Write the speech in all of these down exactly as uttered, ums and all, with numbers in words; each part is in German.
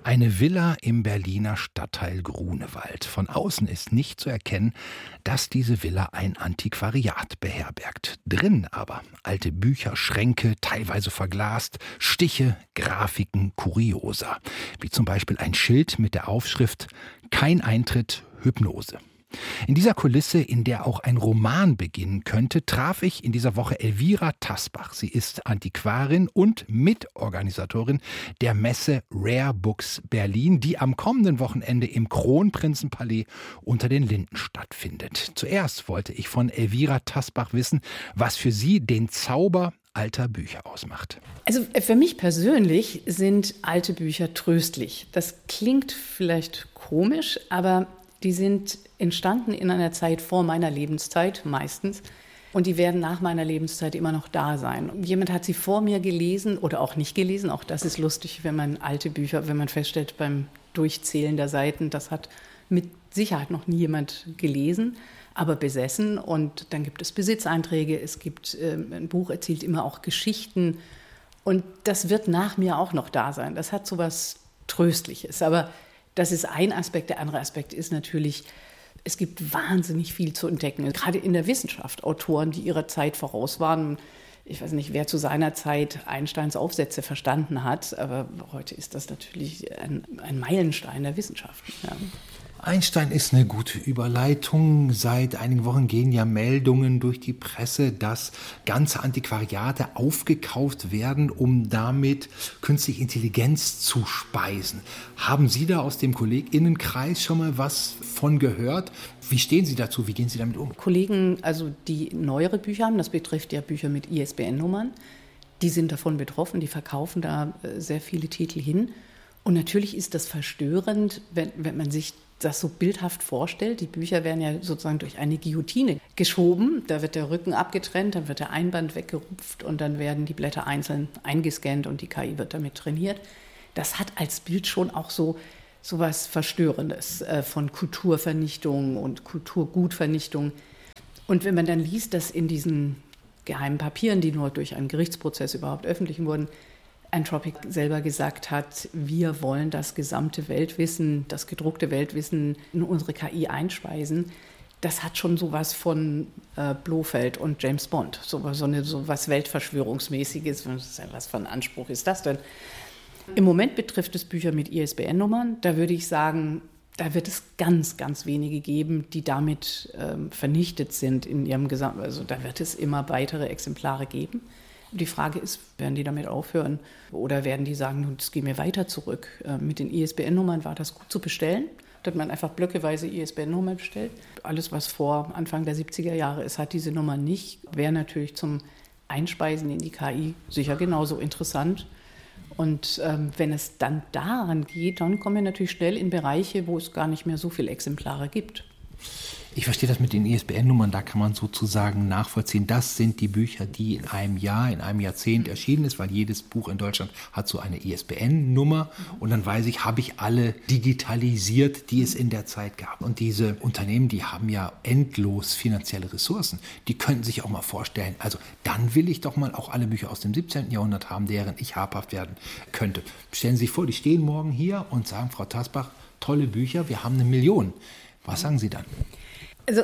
Eine Villa im Berliner Stadtteil Grunewald. Von außen ist nicht zu erkennen, dass diese Villa ein Antiquariat beherbergt. Drin aber alte Bücher, Schränke, teilweise verglast, Stiche, Grafiken, Kuriosa. Wie zum Beispiel ein Schild mit der Aufschrift »Kein Eintritt, Hypnose«. In dieser Kulisse, in der auch ein Roman beginnen könnte, traf ich in dieser Woche Elvira Tasbach. Sie ist Antiquarin und Mitorganisatorin der Messe Rare Books Berlin, die am kommenden Wochenende im Kronprinzenpalais unter den Linden stattfindet. Zuerst wollte ich von Elvira Tasbach wissen, was für sie den Zauber alter Bücher ausmacht. Also für mich persönlich sind alte Bücher tröstlich. Das klingt vielleicht komisch, aber die sind entstanden in einer Zeit vor meiner Lebenszeit meistens und die werden nach meiner Lebenszeit immer noch da sein. Jemand hat sie vor mir gelesen oder auch nicht gelesen. Auch das ist lustig, wenn man alte Bücher, wenn man feststellt beim Durchzählen der Seiten, das hat mit Sicherheit noch nie jemand gelesen, aber besessen. Und dann gibt es Besitzeinträge, es gibt, äh, ein Buch erzählt immer auch Geschichten und das wird nach mir auch noch da sein. Das hat so was Tröstliches, aber das ist ein Aspekt. Der andere Aspekt ist natürlich, es gibt wahnsinnig viel zu entdecken. Gerade in der Wissenschaft. Autoren, die ihrer Zeit voraus waren. Ich weiß nicht, wer zu seiner Zeit Einsteins Aufsätze verstanden hat. Aber heute ist das natürlich ein, ein Meilenstein der Wissenschaft. Ja. Einstein ist eine gute Überleitung. Seit einigen Wochen gehen ja Meldungen durch die Presse, dass ganze Antiquariate aufgekauft werden, um damit künstliche Intelligenz zu speisen. Haben Sie da aus dem KollegInnenkreis schon mal was von gehört? Wie stehen Sie dazu? Wie gehen Sie damit um? Kollegen, also die neuere Bücher haben, das betrifft ja Bücher mit I S B N-Nummern, die sind davon betroffen, die verkaufen da sehr viele Titel hin. Und natürlich ist das verstörend, wenn, wenn man sich das so bildhaft vorstellt. Die Bücher werden ja sozusagen durch eine Guillotine geschoben. Da wird der Rücken abgetrennt, dann wird der Einband weggerupft und dann werden die Blätter einzeln eingescannt und die K I wird damit trainiert. Das hat als Bild schon auch so, so was Verstörendes äh, von Kulturvernichtung und Kulturgutvernichtung. Und wenn man dann liest, dass in diesen geheimen Papieren, die nur durch einen Gerichtsprozess überhaupt öffentlich wurden, Anthropic selber gesagt hat, wir wollen das gesamte Weltwissen, das gedruckte Weltwissen in unsere K I einspeisen. Das hat schon sowas von äh, Blofeld und James Bond, so, so, eine, so was Weltverschwörungsmäßiges. Was für ein Anspruch ist das denn? Im Moment betrifft es Bücher mit I S B N-Nummern. Da würde ich sagen, da wird es ganz, ganz wenige geben, die damit ähm, vernichtet sind in ihrem Gesamt. Also da wird es immer weitere Exemplare geben. Die Frage ist, werden die damit aufhören oder werden die sagen, nun, das gehen wir weiter zurück. Äh, mit den I S B N-Nummern war das gut zu bestellen. Da hat man einfach blöckeweise I S B N-Nummern bestellt. Alles, was vor Anfang der siebziger Jahre ist, hat diese Nummer nicht. Wäre natürlich zum Einspeisen in die K I sicher genauso interessant. Und ähm, wenn es dann daran geht, dann kommen wir natürlich schnell in Bereiche, wo es gar nicht mehr so viele Exemplare gibt. Ich verstehe das mit den I S B N-Nummern, da kann man sozusagen nachvollziehen. Das sind die Bücher, die in einem Jahr, in einem Jahrzehnt erschienen ist, weil jedes Buch in Deutschland hat so eine I S B N-Nummer. Und dann weiß ich, habe ich alle digitalisiert, die es in der Zeit gab. Und diese Unternehmen, die haben ja endlos finanzielle Ressourcen. Die könnten sich auch mal vorstellen, also dann will ich doch mal auch alle Bücher aus dem siebzehnten Jahrhundert haben, deren ich habhaft werden könnte. Stellen Sie sich vor, die stehen morgen hier und sagen, Frau Tasbach, tolle Bücher, wir haben eine Million. Was sagen Sie dann? Also,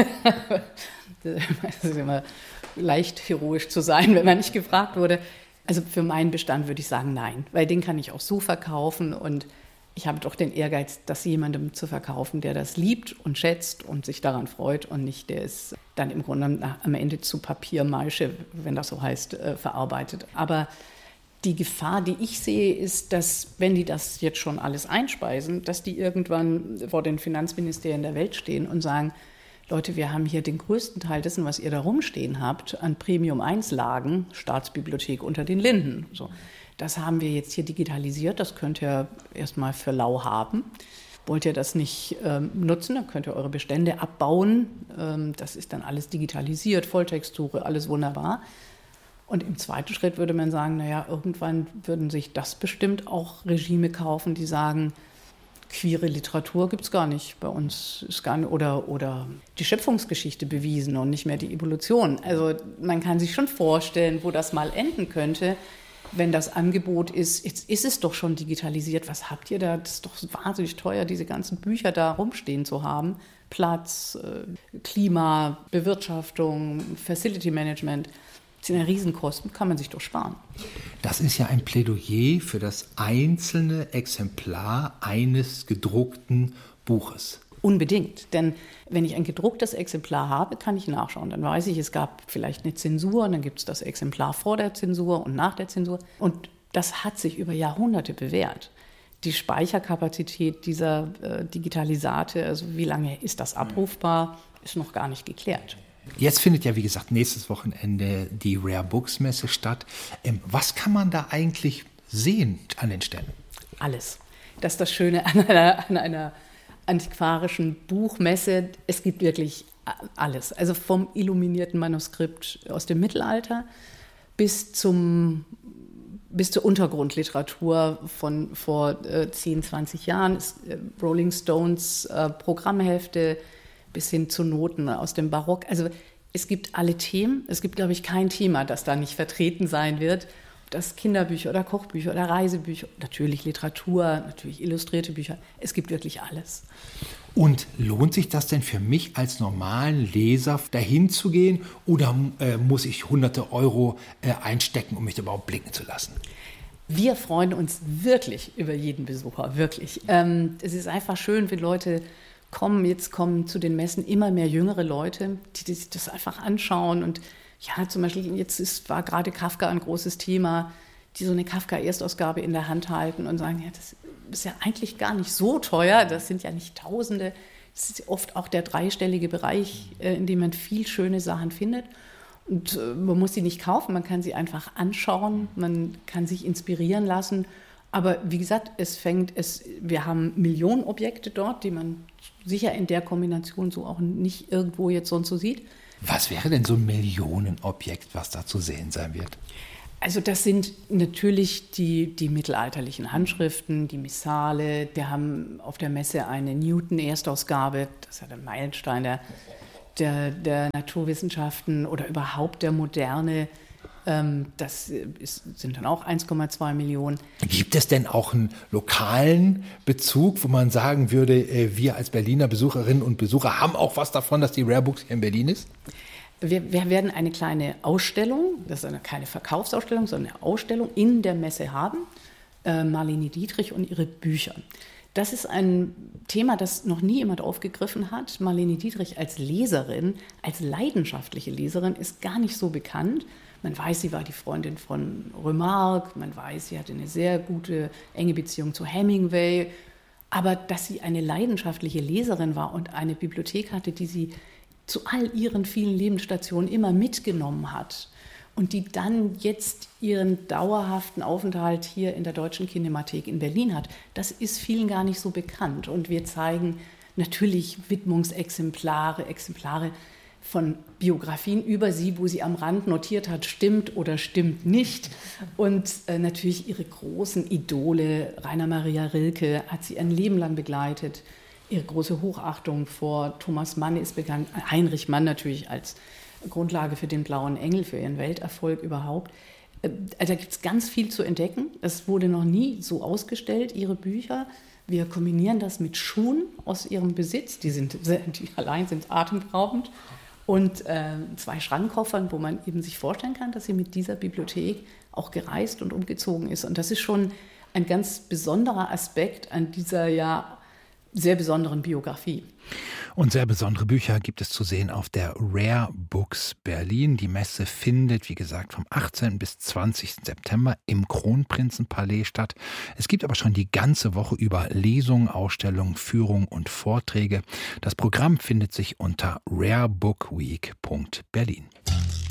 es ist immer leicht heroisch zu sein, wenn man nicht gefragt wurde. Also für meinen Bestand würde ich sagen, nein, weil den kann ich auch so verkaufen und ich habe doch den Ehrgeiz, das jemandem zu verkaufen, der das liebt und schätzt und sich daran freut und nicht, der es dann im Grunde am Ende zu Papiermaische, wenn das so heißt, verarbeitet. Aber die Gefahr, die ich sehe, ist, dass, wenn die das jetzt schon alles einspeisen, dass die irgendwann vor den Finanzministerien der Welt stehen und sagen, Leute, wir haben hier den größten Teil dessen, was ihr da rumstehen habt, an Premium eins Lagen, Staatsbibliothek unter den Linden. So, das haben wir jetzt hier digitalisiert, das könnt ihr erstmal für lau haben. Wollt ihr das nicht ähm, nutzen, dann könnt ihr eure Bestände abbauen. Ähm, das ist dann alles digitalisiert, Volltexture, alles wunderbar. Und im zweiten Schritt würde man sagen, naja, irgendwann würden sich das bestimmt auch Regime kaufen, die sagen, queere Literatur gibt es gar nicht bei uns, ist gar nicht, oder, oder die Schöpfungsgeschichte bewiesen und nicht mehr die Evolution. Also man kann sich schon vorstellen, wo das mal enden könnte. wenn das Angebot ist, jetzt ist es doch schon digitalisiert, was habt ihr da? Das ist doch wahnsinnig teuer, diese ganzen Bücher da rumstehen zu haben. Platz, Klima, Bewirtschaftung, Facility Management. Das sind ja Riesenkosten, kann man sich doch sparen. Das ist ja ein Plädoyer für das einzelne Exemplar eines gedruckten Buches. Unbedingt, denn wenn ich ein gedrucktes Exemplar habe, kann ich nachschauen. Dann weiß ich, es gab vielleicht eine Zensur, und dann gibt es das Exemplar vor der Zensur und nach der Zensur. Und das hat sich über Jahrhunderte bewährt. Die Speicherkapazität dieser äh, Digitalisate, also wie lange ist das abrufbar, ist noch gar nicht geklärt. Jetzt findet ja, wie gesagt, nächstes Wochenende die Rare Books Messe statt. Ähm, was kann man da eigentlich sehen an den Ständen? Alles. Das ist das Schöne an einer, an einer antiquarischen Buchmesse. Es gibt wirklich alles. Also vom illuminierten Manuskript aus dem Mittelalter bis zum bis zur Untergrundliteratur von vor äh, zehn, zwanzig Jahren, äh, Rolling Stones äh, Programmhefte bis hin zu Noten aus dem Barock. Also es gibt alle Themen. Es gibt, glaube ich, kein Thema, das da nicht vertreten sein wird. Ob das Kinderbücher oder Kochbücher oder Reisebücher, natürlich Literatur, natürlich illustrierte Bücher. Es gibt wirklich alles. Und lohnt sich das denn für mich als normalen Leser, dahin zu gehen, oder äh, muss ich hunderte Euro äh, einstecken, um mich da überhaupt blicken zu lassen? Wir freuen uns wirklich über jeden Besucher, wirklich. Ähm, es ist einfach schön, wenn Leute kommen, jetzt kommen zu den Messen immer mehr jüngere Leute, die, die sich das einfach anschauen. Und ja, zum Beispiel, jetzt ist, war gerade Kafka ein großes Thema, die so eine Kafka-Erstausgabe in der Hand halten und sagen, ja, das ist ja eigentlich gar nicht so teuer, das sind ja nicht Tausende. Das ist oft auch der dreistellige Bereich, in dem man viel schöne Sachen findet. Und man muss sie nicht kaufen, man kann sie einfach anschauen, man kann sich inspirieren lassen. Aber wie gesagt, es fängt, es, wir haben Millionen Objekte dort, die man sicher in der Kombination so auch nicht irgendwo jetzt sonst so sieht. Was wäre denn so ein Millionenobjekt, was da zu sehen sein wird? Also das sind natürlich die, die mittelalterlichen Handschriften, die Missale. Wir haben auf der Messe eine Newton-Erstausgabe, das ist ja der Meilenstein der, der, der Naturwissenschaften oder überhaupt der Moderne. Das ist, sind dann auch eins Komma zwei Millionen. Gibt es denn auch einen lokalen Bezug, wo man sagen würde, wir als Berliner Besucherinnen und Besucher haben auch was davon, dass die Rare Books hier in Berlin ist? Wir, wir werden eine kleine Ausstellung, das ist eine, keine Verkaufsausstellung, sondern eine Ausstellung in der Messe haben. Äh, Marlene Dietrich und ihre Bücher. Das ist ein Thema, das noch nie jemand aufgegriffen hat. Marlene Dietrich als Leserin, als leidenschaftliche Leserin, ist gar nicht so bekannt. Man weiß, sie war die Freundin von Remarque, man weiß, sie hatte eine sehr gute, enge Beziehung zu Hemingway. Aber dass sie eine leidenschaftliche Leserin war und eine Bibliothek hatte, die sie zu all ihren vielen Lebensstationen immer mitgenommen hat und die dann jetzt ihren dauerhaften Aufenthalt hier in der Deutschen Kinemathek in Berlin hat, das ist vielen gar nicht so bekannt. Und wir zeigen natürlich Widmungsexemplare, Exemplare von Biografien über sie, wo sie am Rand notiert hat, stimmt oder stimmt nicht. Und äh, natürlich ihre großen Idole, Rainer Maria Rilke, hat sie ein Leben lang begleitet. Ihre große Hochachtung vor Thomas Mann ist bekannt, Heinrich Mann natürlich als Grundlage für den Blauen Engel, für ihren Welterfolg überhaupt. Äh, da gibt es ganz viel zu entdecken. Es wurde noch nie so ausgestellt, ihre Bücher. Wir kombinieren das mit Schuhen aus ihrem Besitz, die, sind, die allein sind atemberaubend. Und äh, zwei Schrankkoffern, wo man eben sich vorstellen kann, dass sie mit dieser Bibliothek auch gereist und umgezogen ist. Und das ist schon ein ganz besonderer Aspekt an dieser ja sehr besonderen Biografie. Und sehr besondere Bücher gibt es zu sehen auf der Rare Books Berlin. Die Messe findet, wie gesagt, vom achtzehnten bis zwanzigsten September im Kronprinzenpalais statt. Es gibt aber schon die ganze Woche über Lesungen, Ausstellungen, Führungen und Vorträge. Das Programm findet sich unter rare book week punkt berlin.